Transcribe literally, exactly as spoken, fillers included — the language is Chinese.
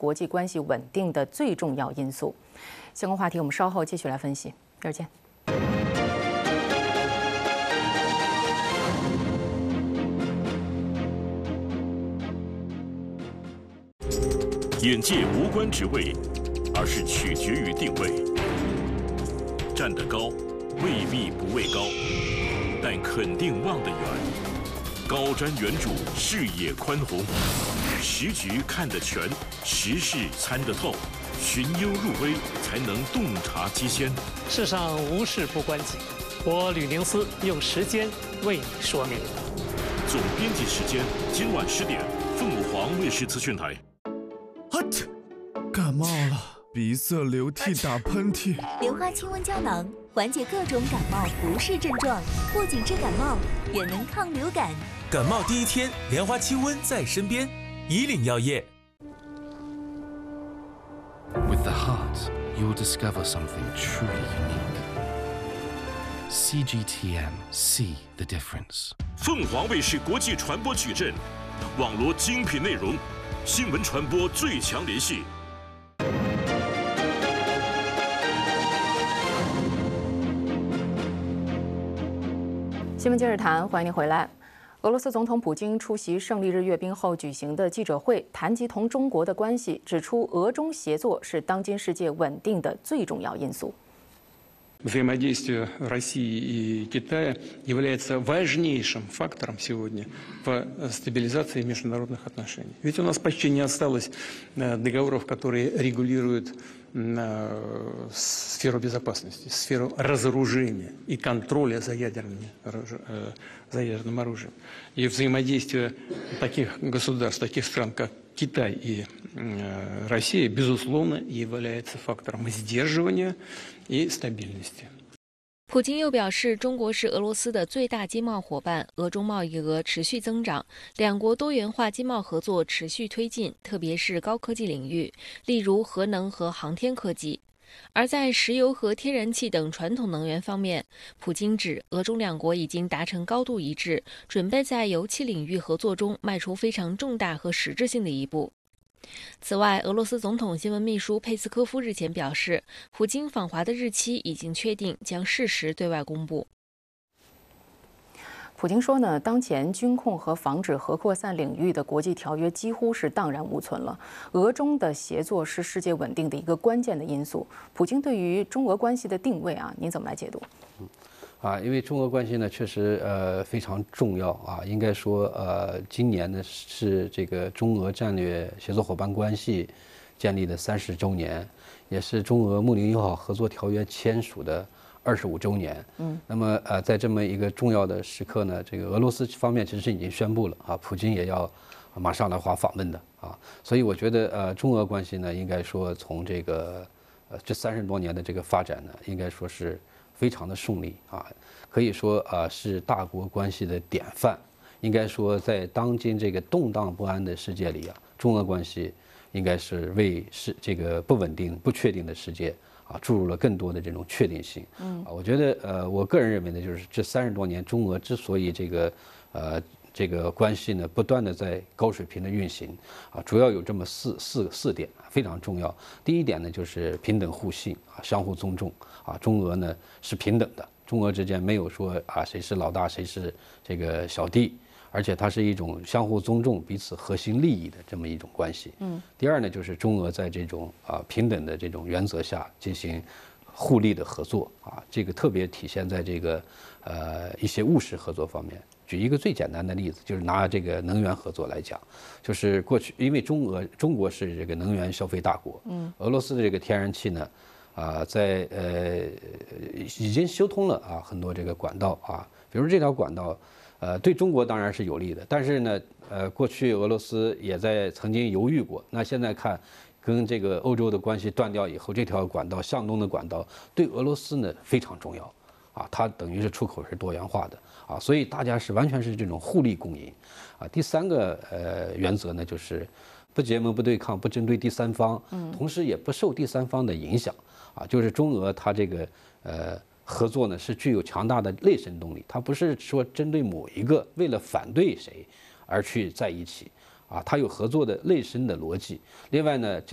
国际关系稳定的最重要因素。相关话题我们稍后继续来分析。一会儿见。 眼界无关职位，而是取决于定位。站得高，未必不畏高，但肯定望得远。高瞻远瞩，视野宽宏，时局看得全，时事参得透，寻幽入微，才能洞察机先。 世上无事不关己，我吕宁思用时间为你说明。 总编辑时间，今晚十点，凤凰卫视资讯台。 感冒了，鼻塞、流涕、打喷嚏。 莲花清瘟胶囊缓解各种感冒不适症状，不仅治感冒，也能抗流感。 感冒第一天，莲花清瘟在身边。以岭药业。 With the heart, you'll discover something truly unique. C G T M, see the difference. 凤凰卫视国际传播矩阵，网罗精品内容，新闻传播最强联系。 新闻今日谈，欢迎您回来。俄罗斯总统普京出席胜利日阅兵后举行的记者会，谈及同中国的关系，指出俄中协作是当今世界稳定的最重要因素。 Взаимодействие России и Китая является важнейшим фактором сегодня в стабилизации международных отношений. Ведь у нас почти не осталось договоров, которые регулируют сферу безопасности, сферу разоружения и контроля за, ядерными, за ядерным оружием. И взаимодействие таких государств, таких стран, как Китай и Россия, безусловно, является фактором сдерживания и стабильности. 普京又表示，中国是俄罗斯的最大经贸伙伴，俄中贸易额持续增长，两国多元化经贸合作持续推进，特别是高科技领域，例如核能和航天科技。而在石油和天然气等传统能源方面，普京指俄中两国已经达成高度一致，准备在油气领域合作中迈出非常重大和实质性的一步。 此外，俄罗斯总统新闻秘书佩斯科夫日前表示，普京访华的日期已经确定，将适时对外公布。 普京说呢，当前军控和防止核扩散领域的国际条约几乎是荡然无存了。俄中的协作是世界稳定的一个关键的因素。普京对于中俄关系的定位啊，您怎么来解读？ 嗯。 啊，因为中俄关系呢，确实呃非常重要啊。应该说，呃，今年呢是这个中俄战略协作伙伴关系建立的三十周年，也是中俄睦邻友好合作条约签署的二十五周年。嗯，那么呃，在这么一个重要的时刻呢，这个俄罗斯方面其实已经宣布了啊，普京也要马上来华访问的啊。所以我觉得呃，中俄关系呢，应该说从这个呃这三十多年的这个发展呢，应该说是 非常的顺利啊，可以说啊是大国关系的典范。应该说，在当今这个动荡不安的世界里啊，中俄关系应该是为是这个不稳定、不确定的世界啊注入了更多的这种确定性。嗯，啊，我觉得呃，我个人认为呢，就是这三十多年中俄之所以这个呃这个关系呢不断的在高水平的运行啊，主要有这么四四四点非常重要。第一点呢，就是平等互信啊，相互尊重。 啊，中俄呢是平等的，中俄之间没有说啊谁是老大谁是这个小弟，而且它是一种相互尊重、彼此核心利益的这么一种关系。嗯。第二呢，就是中俄在这种啊平等的这种原则下进行互利的合作啊，这个特别体现在这个呃一些务实合作方面。举一个最简单的例子，就是拿这个能源合作来讲，就是过去因为中俄中国是这个能源消费大国，嗯，俄罗斯的这个天然气呢。 啊，在呃已经修通了啊很多这个管道啊，比如这条管道，呃对中国当然是有利的，但是呢，呃过去俄罗斯也在曾经犹豫过，那现在看，跟这个欧洲的关系断掉以后，这条管道向东的管道对俄罗斯呢非常重要，啊，它等于是出口是多元化的啊，所以大家是完全是这种互利共赢，啊，第三个呃原则呢就是不结盟、不对抗、不针对第三方，嗯，同时也不受第三方的影响。 啊，就是中俄它这个呃合作呢是具有强大的内生动力，它不是说针对某一个为了反对谁而去在一起，啊，它有合作的内生的逻辑。另外呢，这